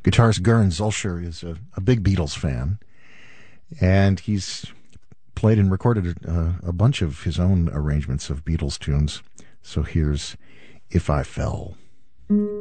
Guitarist Gern Zulscher is a big Beatles fan, and he's played and recorded a bunch of his own arrangements of Beatles tunes. So here's If I Fell.